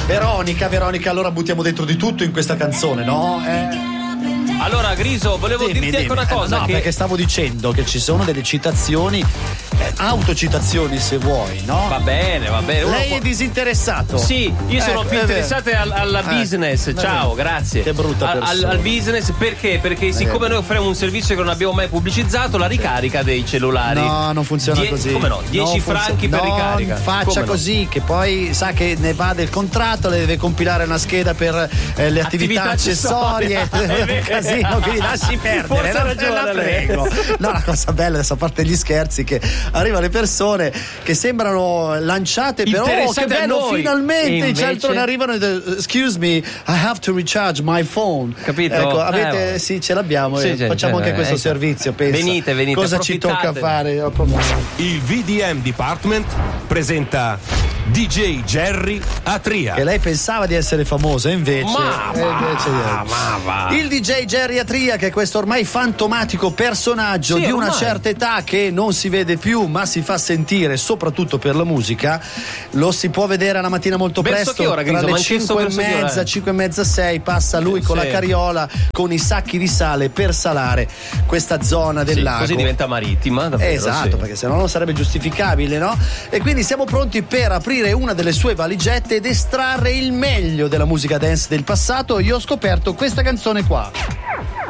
Veronica, allora buttiamo dentro di tutto in questa canzone, no? Allora, Griso, volevo dirti anche una cosa. No, perché stavo dicendo che ci sono delle citazioni, autocitazioni se vuoi, no? Va bene. Lei è disinteressato? Sì, io sono più interessato alla business. Ciao, grazie. Che brutta persona. Al business perché? Perché siccome noi offriamo un servizio che non abbiamo mai pubblicizzato, la ricarica dei cellulari. No, non funziona così. Come no? 10 franchi per ricarica. Non faccia così, che poi sa che ne va del contratto, le deve compilare una scheda per le attività accessorie. Casino, quindi lasci perdere. Forse ha ragione lei. No, la cosa bella, adesso a parte gli scherzi, che arrivano le persone che sembrano lanciate, però che bello, finalmente i centroni arrivano e excuse me, I have to recharge my phone. Capito? Ecco, avete, sì, ce l'abbiamo, facciamo anche questo servizio, pensa. Venite, cosa ci tocca fare? Il VDM Department presenta DJ Jerry Atria. Che lei pensava di essere famosa, invece il DJ Jerry Atria, che è questo ormai fantomatico personaggio di una certa età che non si vede più ma si fa sentire soprattutto per la musica. Lo si può vedere la mattina molto presto, che ora, tra le 5:30, 6 passa lui con la carriola con i sacchi di sale per salare questa zona del lago. Così diventa marittima, davvero, esatto, perché sennò non sarebbe giustificabile, no? E quindi siamo pronti per aprire una delle sue valigette ed estrarre il meglio della musica dance del passato. Io ho scoperto questa canzone qua.